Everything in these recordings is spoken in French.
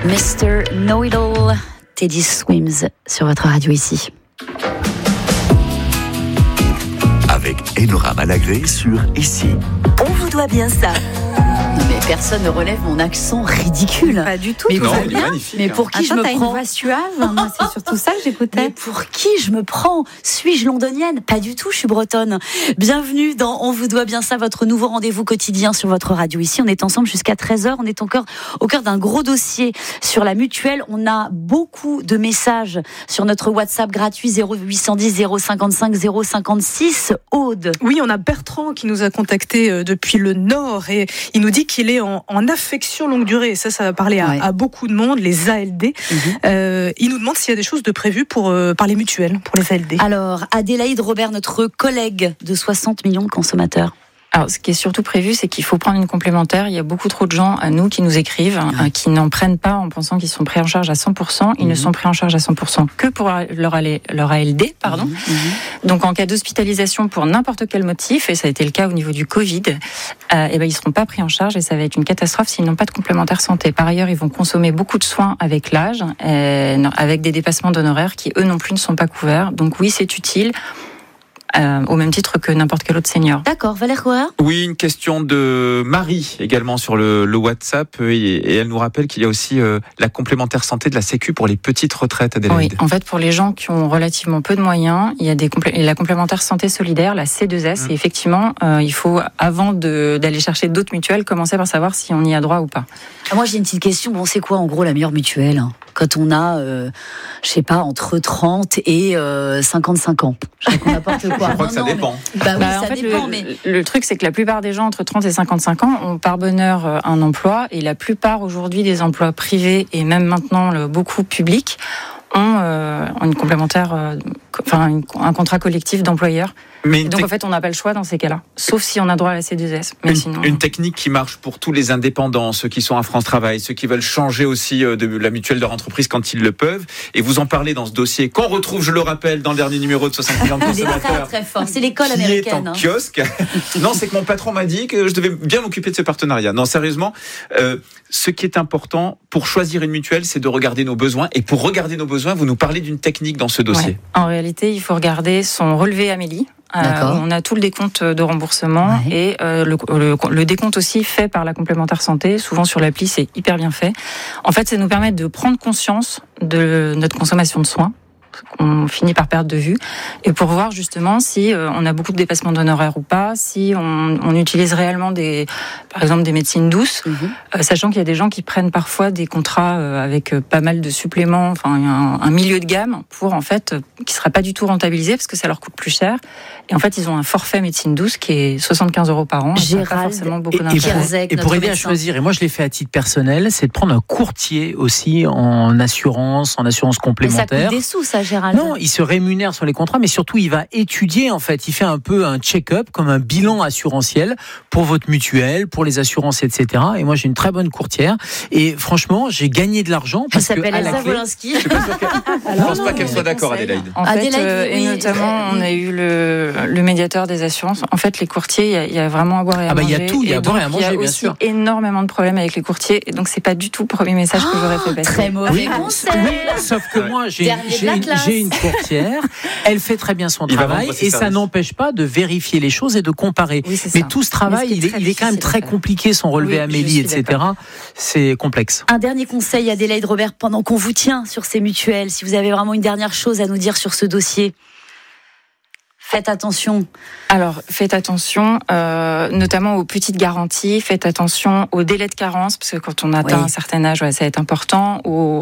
Mr. Know-It-All, Teddy Swims sur votre radio ici. Avec Enora Malagré sur Ici. On vous doit bien ça. Non mais personne ne relève mon accent ridicule. Pas du tout. Mais tout vous va allez bien. magnifique. Mais pour qui je me t'as prends une voix suave. Moi, c'est surtout ça que j'écoutais. Mais pour qui je me prends? Suis-je londonienne? Pas du tout, je suis bretonne. Bienvenue dans On vous doit bien ça, votre nouveau rendez-vous quotidien sur votre radio ici. On est ensemble jusqu'à 13h. On est encore au cœur d'un gros dossier sur la mutuelle. On a beaucoup de messages sur notre WhatsApp gratuit 0810 055 056. Aude. Oui, on a Bertrand qui nous a contacté depuis le Nord et il nous dit qu'il est en affection longue durée. Et ça va parler à beaucoup de monde, les ALD. Il nous demande s'il y a des choses de prévues par les mutuelles, pour les ALD. Alors, Adélaïde Robert, notre collègue de 60 millions de consommateurs. Alors, ce qui est surtout prévu, c'est qu'il faut prendre une complémentaire. Il y a beaucoup trop de gens à nous qui nous écrivent, qui n'en prennent pas en pensant qu'ils sont pris en charge à 100%. Ils ne sont pris en charge à 100% que pour leur ALD, pardon. Donc, en cas d'hospitalisation pour n'importe quel motif, et ça a été le cas au niveau du Covid, ils seront pas pris en charge et ça va être une catastrophe s'ils n'ont pas de complémentaire santé. Par ailleurs, ils vont consommer beaucoup de soins avec l'âge, avec des dépassements d'honoraires qui, eux non plus, ne sont pas couverts. Donc oui, c'est utile. Au même titre que n'importe quel autre senior. D'accord, Valère Courer. Oui, une question de Marie également sur le WhatsApp et elle nous rappelle qu'il y a aussi la complémentaire santé de la Sécu pour les petites retraites, Adélaïde. Oui, en fait pour les gens qui ont relativement peu de moyens, il y a la complémentaire santé solidaire, la C2S, et effectivement il faut, avant d'aller chercher d'autres mutuelles, commencer par savoir si on y a droit ou pas. Moi j'ai une petite question, bon c'est quoi en gros la meilleure mutuelle quand on a, je sais pas, entre 30 et 55 ans? Je crois qu'on n'importe quoi. Je crois que ça dépend. Ça dépend, le truc, c'est que la plupart des gens entre 30 et 55 ans ont par bonheur un emploi, et la plupart aujourd'hui des emplois privés, et même maintenant beaucoup publics, ont une complémentaire, un contrat collectif d'employeurs. Donc en fait, on n'a pas le choix dans ces cas-là, sauf si on a droit à la C2S. Mais sinon... Une technique qui marche pour tous les indépendants, ceux qui sont à France Travail, ceux qui veulent changer aussi de la mutuelle de leur entreprise quand ils le peuvent. Et vous en parlez dans ce dossier qu'on retrouve, je le rappelle, dans le dernier numéro de 60 millions de consommateurs. Très fort. C'est l'école américaine. Qui est en kiosque. Non, c'est que mon patron m'a dit que je devais bien m'occuper de ce partenariat. Non, sérieusement, ce qui est important pour choisir une mutuelle, c'est de regarder nos besoins. Et pour regarder nos besoins, vous nous parlez d'une technique dans ce dossier. Ouais. En réalité, il faut regarder son relevé Amélie. On a tout le décompte de remboursement et le décompte aussi fait par la complémentaire santé. Souvent sur l'appli, c'est hyper bien fait. En fait, ça nous permet de prendre conscience de notre consommation de soins qu'on finit par perdre de vue, et pour voir justement si on a beaucoup de dépassements d'honoraires ou pas, si on utilise réellement par exemple des médecines douces, sachant qu'il y a des gens qui prennent parfois des contrats avec pas mal de suppléments, un milieu de gamme pour en fait qui sera pas du tout rentabilisé parce que ça leur coûte plus cher. Et en fait, ils ont un forfait médecine douce qui est 75 € par an. Gérald, pas forcément beaucoup d'intérêt. Et pour aider à choisir, et moi je l'ai fait à titre personnel, c'est de prendre un courtier aussi en assurance complémentaire. Mais ça coûte des sous, ça, Gérald. Non, il se rémunère sur les contrats, mais surtout il va étudier en fait. Il fait un peu un check-up, comme un bilan assurantiel pour votre mutuelle, pour les assurances, etc. Et moi j'ai une très bonne courtière. Et franchement, j'ai gagné de l'argent. Elle s'appelle Elsa Wolinski. Je ne pense pas qu'elle soit d'accord, Adélaïde. En fait, et notamment, on a eu le médiateur des assurances. En fait, les courtiers, il y a vraiment à boire et à manger. Il y a tout, il y a à boire et à manger, bien sûr. Il y a aussi énormément de problèmes avec les courtiers. Et donc, c'est pas du tout le premier message que j'aurais fait passer. Très mauvais conseil. Oui, sauf que moi, j'ai une courtière. Elle fait très bien son travail et ça n'empêche pas de vérifier les choses et de comparer. Oui, mais tout ce travail, il est quand même très compliqué, son relevé Amélie, etc. C'est complexe. Un dernier conseil, Adélaïde Robert, pendant qu'on vous tient sur ces mutuelles, si vous avez vraiment une dernière chose à nous dire sur ce dossier. Faites attention. Alors, faites attention, notamment aux petites garanties. Faites attention aux délais de carence, parce que quand on atteint un certain âge, ça va être important.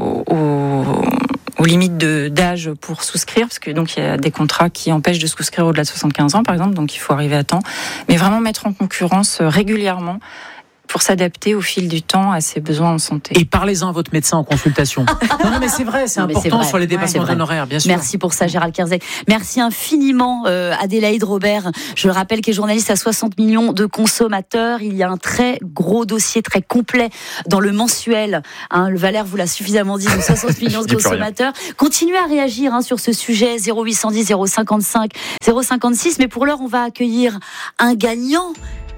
Aux limites d'âge pour souscrire, parce que donc il y a des contrats qui empêchent de souscrire au-delà de 75 ans, par exemple, donc il faut arriver à temps. Mais vraiment mettre en concurrence régulièrement pour s'adapter au fil du temps à ses besoins en santé. Et parlez-en à votre médecin en consultation. non, mais c'est vrai, c'est important sur les dépassements d'honoraires, bien sûr. Merci pour ça, Gérald Kerzek. Merci infiniment, Adélaïde Robert. Je le rappelle, qui est journaliste à 60 millions de consommateurs. Il y a un très gros dossier, très complet dans le mensuel. Le Valère vous l'a suffisamment dit, 60 millions de consommateurs. Continuez à réagir sur ce sujet, 0810 055 056. Mais pour l'heure, on va accueillir un gagnant.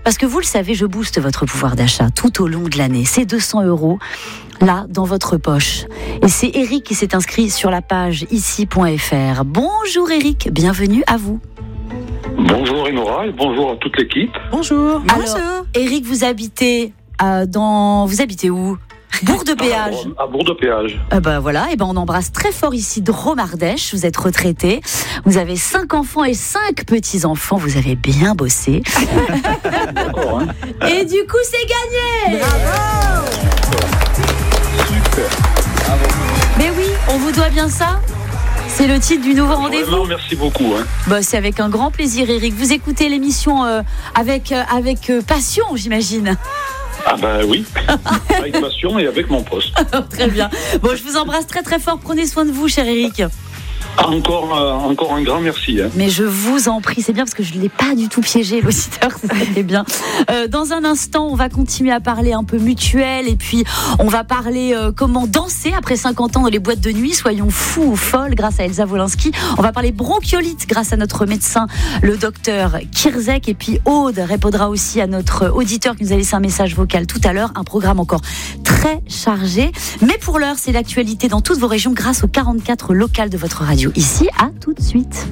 Parce que vous le savez, je booste votre pouvoir d'achat tout au long de l'année. C'est 200 € là, dans votre poche. Et c'est Eric qui s'est inscrit sur la page ici.fr. Bonjour Eric, bienvenue à vous. Bonjour Enora et bonjour à toute l'équipe. Bonjour. Alors, Eric, vous habitez où? Bourg-de-Péage. À Bourg-de-Péage. Voilà, et on embrasse très fort ici Dromardèche. Vous êtes retraité, vous avez 5 enfants et 5 petits-enfants, vous avez bien bossé. D'accord, hein. Et du coup, c'est gagné. Bravo. Super. Bravo. Mais oui, on vous doit bien ça. C'est le titre du nouveau rendez-vous. Vraiment, merci beaucoup. C'est avec un grand plaisir, Eric. Vous écoutez l'émission avec passion, j'imagine. Ah oui, avec passion et avec mon poste. Très bien. Je vous embrasse très très fort. Prenez soin de vous, cher Eric. Encore un grand merci. Mais je vous en prie, c'est bien parce que je ne l'ai pas du tout piégé, l'auditeur, c'était bien. Dans un instant, on va continuer à parler un peu mutuelle et puis on va parler comment danser après 50 ans dans les boîtes de nuit. Soyons fous ou folles grâce à Elsa Wolinski. On va parler bronchiolite grâce à notre médecin, le docteur Kirzek. Et puis Aude répondra aussi à notre auditeur qui nous a laissé un message vocal tout à l'heure. Un programme encore très chargé. Mais pour l'heure, c'est l'actualité dans toutes vos régions grâce aux 44 locales de votre radio. Ici, à tout de suite.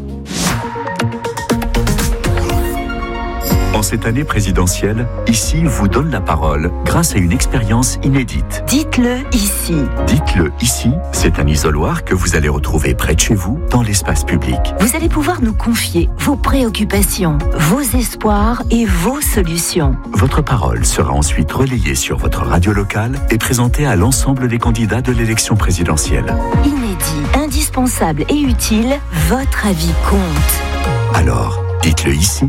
En cette année présidentielle, Ici vous donne la parole grâce à une expérience inédite. Dites-le ici. Dites-le ici, c'est un isoloir que vous allez retrouver près de chez vous, dans l'espace public. Vous allez pouvoir nous confier vos préoccupations, vos espoirs et vos solutions. Votre parole sera ensuite relayée sur votre radio locale et présentée à l'ensemble des candidats de l'élection présidentielle. Inédit, indispensable et utile, votre avis compte. Alors, dites-le ici.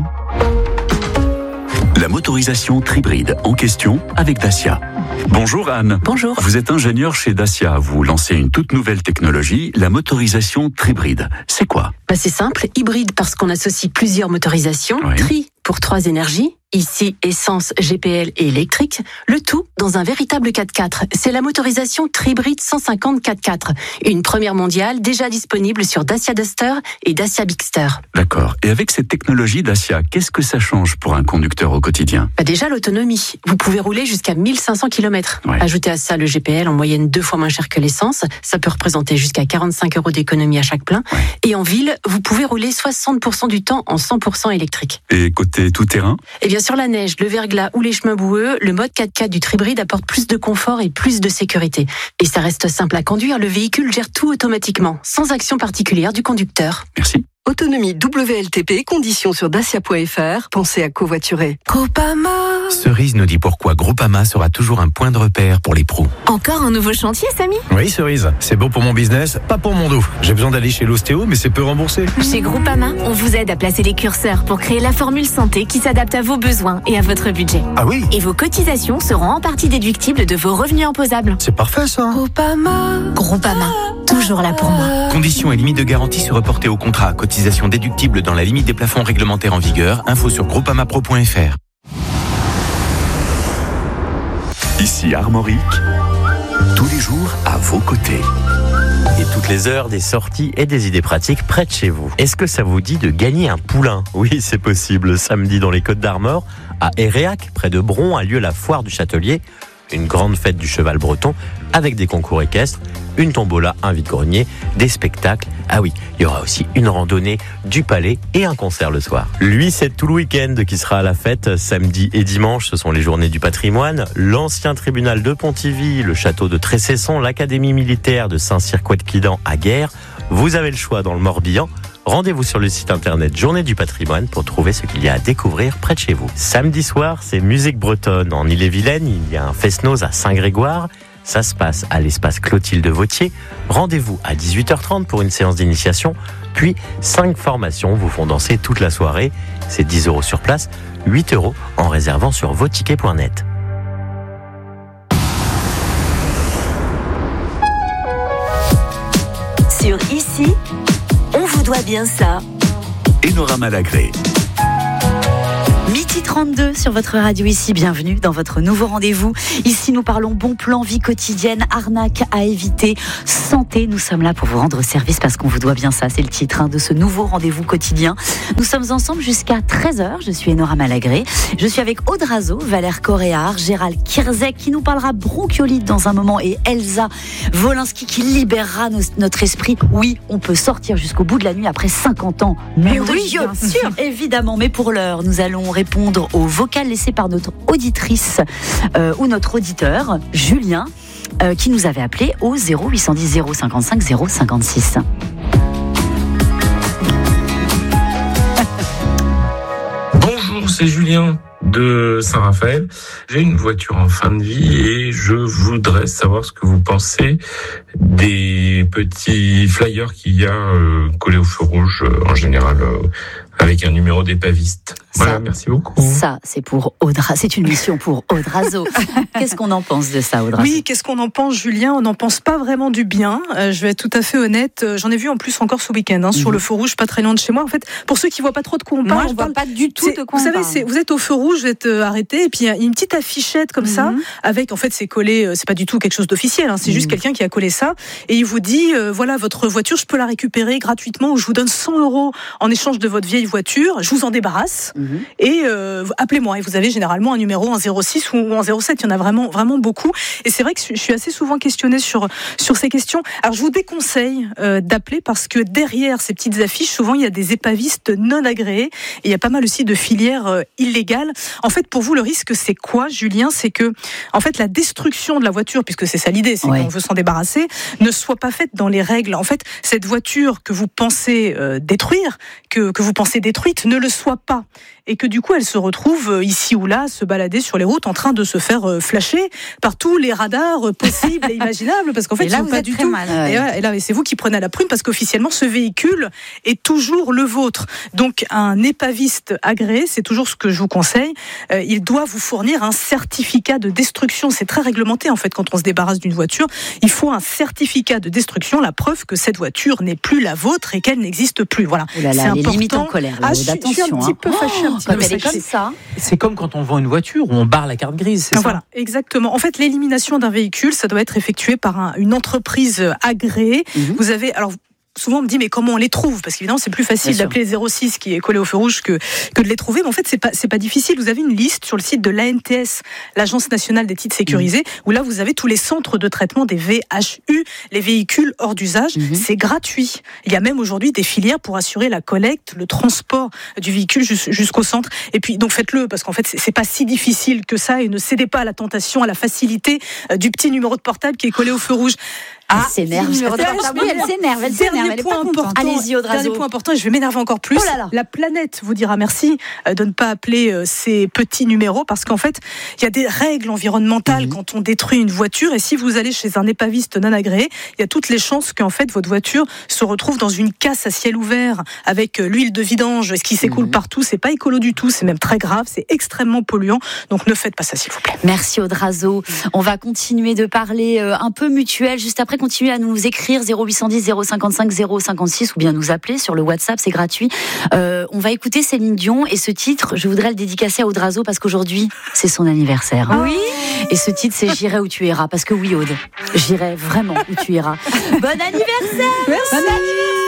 La motorisation Tribride en question avec Dacia. Bonjour Anne. Bonjour. Vous êtes ingénieure chez Dacia. Vous lancez une toute nouvelle technologie, la motorisation Tribride. C'est quoi ? C'est simple, hybride parce qu'on associe plusieurs motorisations, oui. Tri pour 3 énergies, ici essence, GPL et électrique, le tout dans un véritable 4x4. C'est la motorisation Tribride 150 4x4, une première mondiale déjà disponible sur Dacia Duster et Dacia Bigster. D'accord. Et avec cette technologie Dacia, qu'est-ce que ça change pour un conducteur au quotidien ? Déjà l'autonomie. Vous pouvez rouler jusqu'à 1500 km. Ouais. Ajoutez à ça le GPL en moyenne 2 fois moins cher que l'essence. Ça peut représenter jusqu'à 45 € d'économie à chaque plein. Ouais. Et en ville, vous pouvez rouler 60% du temps en 100% électrique. Et côté tout-terrain ? Et bien sur la neige, le verglas ou les chemins boueux, le mode 4x4 du Tribride apporte plus de confort et plus de sécurité. Et ça reste simple à conduire, le véhicule gère tout automatiquement, sans action particulière du conducteur. Merci. Autonomie WLTP, conditions sur dacia.fr. Pensez à covoiturer. Groupama. Cerise nous dit pourquoi Groupama sera toujours un point de repère pour les pros. Encore un nouveau chantier, Samy ? Oui, Cerise, c'est beau pour mon business, pas pour mon dos. J'ai besoin d'aller chez l'ostéo, mais c'est peu remboursé. Chez Groupama, on vous aide à placer les curseurs pour créer la formule santé qui s'adapte à vos besoins et à votre budget. Ah oui ? Et vos cotisations seront en partie déductibles de vos revenus imposables. C'est parfait ça. Groupama, toujours là pour moi. Conditions et limites de garantie se reporter au contrat. Cotisation déductible dans la limite des plafonds réglementaires en vigueur. Info sur groupamapro.fr. Ici Armorique, tous les jours à vos côtés. Et toutes les heures, des sorties et des idées pratiques près de chez vous. Est-ce que ça vous dit de gagner un poulain ? Oui, c'est possible. Samedi dans les Côtes d'Armor, à Héréac, près de Bron, a lieu la foire du Châtelier, une grande fête du cheval breton, avec des concours équestres, une tombola, un vide-grenier, des spectacles. Ah oui, il y aura aussi une randonnée, du palais et un concert le soir. Lui, c'est tout le week-end qui sera à la fête. Samedi et dimanche, ce sont les journées du patrimoine. L'ancien tribunal de Pontivy, le château de Tressesson, l'académie militaire de Saint-Cyr-Couët-Quidan à Guerre. Vous avez le choix dans le Morbihan. Rendez-vous sur le site internet Journée du Patrimoine pour trouver ce qu'il y a à découvrir près de chez vous. Samedi soir, c'est musique bretonne. En Ille-et-Vilaine, il y a un fest-noz à Saint-Grégoire. Ça se passe à l'espace Clotilde Vautier. Rendez-vous à 18h30 pour une séance d'initiation. Puis 5 formations vous font danser toute la soirée. C'est 10 € sur place, 8 € en réservant sur votickets.net. Sur Ici, on vous doit bien ça. Enora Malagré. Midi 32 sur votre radio ici, bienvenue dans votre nouveau rendez-vous. Ici nous parlons bon plan, vie quotidienne, arnaque à éviter, santé. Nous sommes là pour vous rendre service parce qu'on vous doit bien ça, c'est le titre de ce nouveau rendez-vous quotidien. Nous sommes ensemble jusqu'à 13h, je suis Enora Malagré. Je suis avec Aude Razeau, Valère Coréard, Gérald Kierzek qui nous parlera bronchiolite dans un moment et Elsa Wolinski qui libérera notre esprit. Oui, on peut sortir jusqu'au bout de la nuit après 50 ans. Mais oui, bien sûr, évidemment. Mais pour l'heure, nous allons répondre au vocal laissé par notre auditrice ou notre auditeur, Julien, qui nous avait appelé au 0810 055 056. Bonjour, c'est Julien de Saint-Raphaël. J'ai une voiture en fin de vie et je voudrais savoir ce que vous pensez des petits flyers qu'il y a collés au feu rouge en général avec un numéro d'épaviste. Voilà, merci beaucoup. Ça, c'est pour Aude. C'est une mission pour Aude Razeau. Qu'est-ce qu'on en pense de ça, Aude Razeau ? Oui, qu'est-ce qu'on en pense, Julien ? On n'en pense pas vraiment du bien. Je vais être tout à fait honnête. J'en ai vu en plus encore ce week-end sur le feu rouge, pas très loin de chez moi. En fait, pour ceux qui voient pas trop de quoi on parle, moi, je vois pas du tout de quoi on parle. Vous savez, vous êtes au feu rouge, vous êtes arrêté, et puis il y a une petite affichette comme ça, avec en fait c'est collé. C'est pas du tout quelque chose d'officiel. C'est juste quelqu'un qui a collé ça, et il vous dit voilà, votre voiture, je peux la récupérer gratuitement, ou je vous donne 100 € en échange de votre vieille voiture. Je vous en débarrasse et appelez-moi. Et vous avez généralement un numéro en 06 ou en 07. Il y en a vraiment, vraiment beaucoup. Et c'est vrai que je suis assez souvent questionnée sur ces questions. Alors, je vous déconseille d'appeler parce que derrière ces petites affiches, souvent, il y a des épavistes non agréés. Et il y a pas mal aussi de filières illégales. En fait, pour vous, le risque, c'est quoi, Julien ? C'est que, en fait, la destruction de la voiture, puisque c'est ça l'idée, c'est qu'on veut s'en débarrasser, ne soit pas faite dans les règles. En fait, cette voiture que vous pensez détruire, que vous pensez détruite, ne le soit pas. Et que du coup, elle se retrouve ici ou là, se balader sur les routes en train de se faire flasher par tous les radars possibles et imaginables, parce qu'en fait, et là, ils sont pas du tout. Et là, c'est vous qui prenez à la prune, parce qu'officiellement, ce véhicule est toujours le vôtre. Donc, un épaviste agréé, c'est toujours ce que je vous conseille. Il doit vous fournir un certificat de destruction. C'est très réglementé, en fait, quand on se débarrasse d'une voiture. Il faut un certificat de destruction, la preuve que cette voiture n'est plus la vôtre et qu'elle n'existe plus. Voilà. Oh là là, c'est les important. limites en colère. Là, je suis un petit peu fâchée. C'est comme ça. C'est comme quand on vend une voiture où on barre la carte grise, c'est voilà, ça ? Exactement. En fait, l'élimination d'un véhicule, ça doit être effectué par une entreprise agréée. Vous avez... Alors, souvent on me dit mais comment on les trouve, parce qu'évidemment c'est plus facile d'appeler 06 qui est collé au feu rouge que de les trouver, mais en fait c'est pas difficile. Vous avez une liste sur le site de l'ANTS, l'Agence nationale des titres sécurisés, où là vous avez tous les centres de traitement des VHU, les véhicules hors d'usage. C'est gratuit. Il y a même aujourd'hui des filières pour assurer la collecte, le transport du véhicule jusqu'au centre. Et puis donc faites-le, parce qu'en fait c'est pas si difficile que ça, et ne cédez pas à la tentation, à la facilité du petit numéro de portable qui est collé au feu rouge. Elle s'énerve. Elle s'énerve. Dernier point important. Allez-y, Aude Razeau. Dernier point important, et je vais m'énerver encore plus. Oh là là. La planète vous dira merci de ne pas appeler ces petits numéros, parce qu'en fait, il y a des règles environnementales quand on détruit une voiture, et si vous allez chez un épaviste non agréé, il y a toutes les chances qu'en fait votre voiture se retrouve dans une casse à ciel ouvert avec l'huile de vidange, ce qui s'écoule partout. C'est pas écolo du tout, c'est même très grave, c'est extrêmement polluant. Donc ne faites pas ça, s'il vous plaît. Merci, Aude Razeau. On va continuer de parler un peu mutuel juste après. Continuez à nous écrire 0810 055 056 ou bien nous appeler sur le WhatsApp, c'est gratuit. On va écouter Céline Dion, et ce titre, je voudrais le dédicacer à Aude Razeau parce qu'aujourd'hui, c'est son anniversaire. Oui. Et ce titre, c'est J'irai où tu iras, parce que oui, Aude, j'irai vraiment où tu iras. Bon anniversaire. Merci. Bon anniversaire.